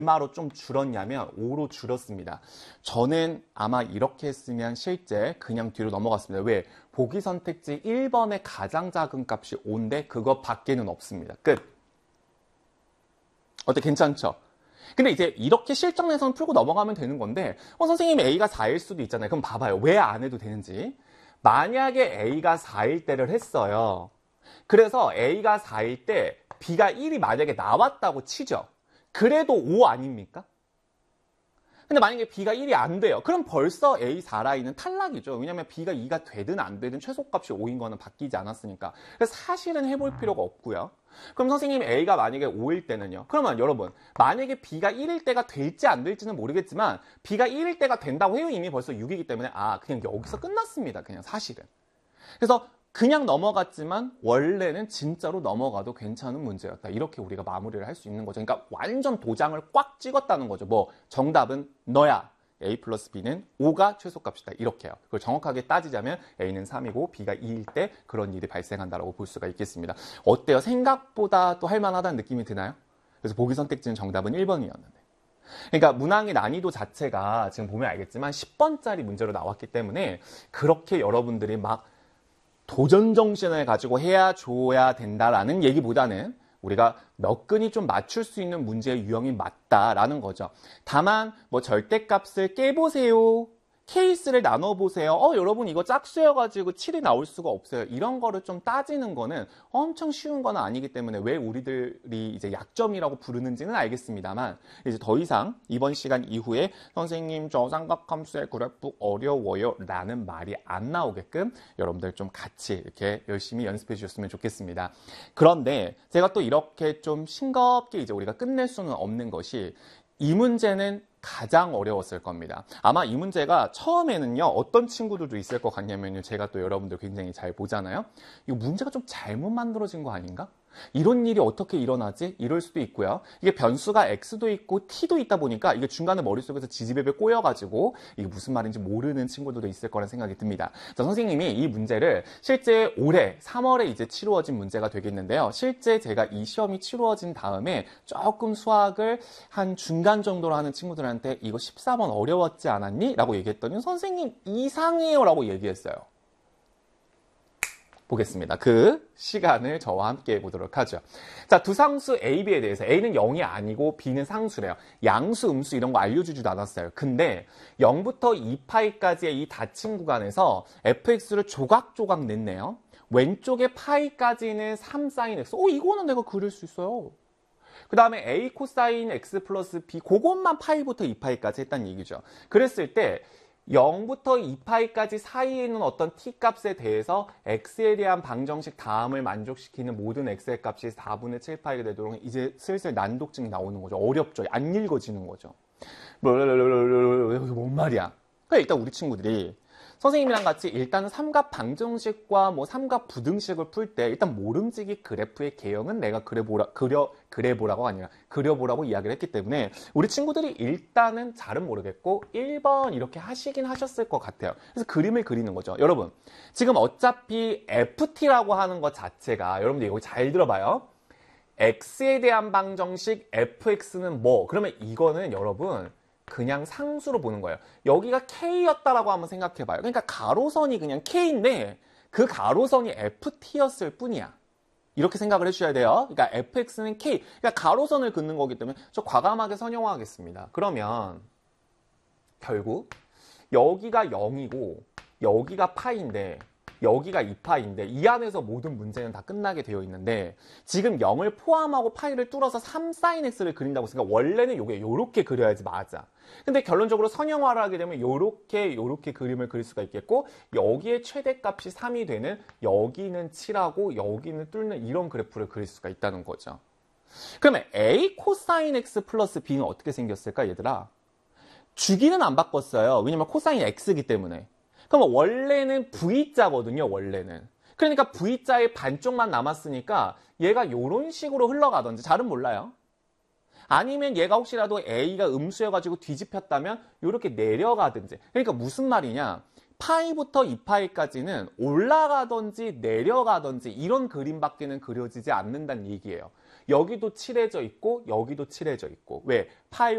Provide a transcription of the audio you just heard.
얼마로 좀 줄었냐면 5로 줄었습니다. 저는 아마 이렇게 했으면 실제 그냥 뒤로 넘어갔습니다. 왜? 보기 선택지 1번의 가장 작은 값이 5인데 그거 밖에는 없습니다. 끝. 어때? 괜찮죠? 근데 이제 이렇게 실전에서는 풀고 넘어가면 되는 건데 선생님 A가 4일 수도 있잖아요. 그럼 봐봐요. 왜 안 해도 되는지. 만약에 A가 4일 때를 했어요. 그래서 A가 4일 때 B가 1이 만약에 나왔다고 치죠. 그래도 5 아닙니까? 근데 만약에 B가 1이 안 돼요. 그럼 벌써 A4 라인은 탈락이죠. 왜냐면 B가 2가 되든 안 되든 최소값이 5인 거는 바뀌지 않았으니까. 그래서 사실은 해볼 필요가 없고요. 그럼 선생님 A가 만약에 5일 때는요. 그러면 여러분 만약에 B가 1일 때가 될지 안 될지는 모르겠지만 B가 1일 때가 된다고 해요. 이미 벌써 6이기 때문에 그냥 여기서 끝났습니다. 그냥 사실은. 그래서 그냥 넘어갔지만 원래는 진짜로 넘어가도 괜찮은 문제였다. 이렇게 우리가 마무리를 할 수 있는 거죠. 그러니까 완전 도장을 꽉 찍었다는 거죠. 정답은 너야. A 플러스 B는 5가 최소값이다. 이렇게요. 그걸 정확하게 따지자면 A는 3이고 B가 2일 때 그런 일이 발생한다고 볼 수가 있겠습니다. 어때요? 생각보다 또 할만하다는 느낌이 드나요? 그래서 보기 선택지는 정답은 1번이었는데. 그러니까 문항의 난이도 자체가 지금 보면 알겠지만 10번짜리 문제로 나왔기 때문에 그렇게 여러분들이 막 도전 정신을 가지고 해야 줘야 된다라는 얘기보다는 우리가 몇 근이 좀 맞출 수 있는 문제의 유형이 맞다라는 거죠. 다만 절대값을 깨보세요. 케이스를 나눠보세요. 여러분 이거 짝수여가지고 7이 나올 수가 없어요. 이런 거를 좀 따지는 거는 엄청 쉬운 건 아니기 때문에 왜 우리들이 이제 약점이라고 부르는지는 알겠습니다만 이제 더 이상 이번 시간 이후에 선생님 저 삼각함수의 그래프 어려워요 라는 말이 안 나오게끔 여러분들 좀 같이 이렇게 열심히 연습해 주셨으면 좋겠습니다. 그런데 제가 또 이렇게 좀 싱겁게 이제 우리가 끝낼 수는 없는 것이 이 문제는 가장 어려웠을 겁니다. 아마 이 문제가 처음에는요, 어떤 친구들도 있을 것 같냐면요, 제가 또 여러분들 굉장히 잘 보잖아요. 이거 문제가 좀 잘못 만들어진 거 아닌가? 이런 일이 어떻게 일어나지? 이럴 수도 있고요. 이게 변수가 x도 있고 t도 있다 보니까 이게 중간에 머릿속에서 지지배배 꼬여가지고 이게 무슨 말인지 모르는 친구들도 있을 거란 생각이 듭니다. 자, 선생님이 이 문제를 실제 올해 3월에 이제 치루어진 문제가 되겠는데요. 실제 제가 이 시험이 치루어진 다음에 조금 수학을 한 중간 정도로 하는 친구들한테 이거 14번 어려웠지 않았니? 라고 얘기했더니 선생님 이상해요 라고 얘기했어요. 보겠습니다. 그 시간을 저와 함께 해보도록 하죠. 자, 두 상수 A, B에 대해서 A는 0이 아니고 B는 상수래요. 양수, 음수 이런 거 알려주지도 않았어요. 근데 0부터 2파이까지의 이 닫힌 구간에서 fx를 조각조각 냈네요. 왼쪽에 파이까지는 3sin x. 이거는 내가 그릴 수 있어요. 그 다음에 a 코사인 x 플러스 b 그것만 파이부터 2파이까지 했다는 얘기죠. 그랬을 때 0부터 2파이까지 사이에 있는 어떤 t 값에 대해서 x에 대한 방정식 다음을 만족시키는 모든 x의 값이 4분의 7파이가 되도록 이제 슬슬 난독증이 나오는 거죠. 어렵죠. 안 읽어지는 거죠. 뭔 말이야. 그러니까 일단 우리 친구들이 선생님이랑 같이 일단은 삼각 방정식과 삼각 부등식을 풀 때 일단 모름지기 그래프의 개형은 내가 그려보라고 아니라 그려보라고 이야기를 했기 때문에 우리 친구들이 일단은 잘은 모르겠고 1번 이렇게 하시긴 하셨을 것 같아요. 그래서 그림을 그리는 거죠. 여러분 지금 어차피 FT라고 하는 것 자체가 여러분들 이거 잘 들어봐요. X에 대한 방정식 fx는 뭐? 그러면 이거는 여러분 그냥 상수로 보는 거예요. 여기가 K였다라고 한번 생각해봐요. 그러니까 가로선이 그냥 K인데 그 가로선이 FT였을 뿐이야. 이렇게 생각을 해주셔야 돼요. 그러니까 fx는 K. 그러니까 가로선을 긋는 거기 때문에 저 과감하게 선형화하겠습니다. 그러면 결국 여기가 0이고 여기가 파인데 여기가 2파인데 이 안에서 모든 문제는 다 끝나게 되어 있는데 지금 0을 포함하고 파이를 뚫어서 3sin x를 그린다고 했으니까 원래는 요게 요렇게 그려야지 맞아. 근데 결론적으로 선형화를 하게 되면 요렇게 그림을 그릴 수가 있겠고 여기에 최대값이 3이 되는 여기는 7하고 여기는 뚫는 이런 그래프를 그릴 수가 있다는 거죠. 그러면 a 코사인 x 플러스 b는 어떻게 생겼을까 얘들아? 주기는 안 바꿨어요. 왜냐면 코사인 x이기 때문에. 그럼 원래는 V자거든요, 원래는. 그러니까 V자의 반쪽만 남았으니까 얘가 이런 식으로 흘러가든지 잘은 몰라요. 아니면 얘가 혹시라도 A가 음수여가지고 뒤집혔다면 이렇게 내려가든지. 그러니까 무슨 말이냐. 파이부터 2파이까지는 올라가든지 내려가든지 이런 그림밖에는 그려지지 않는다는 얘기예요. 여기도 칠해져 있고 여기도 칠해져 있고. 왜? 파이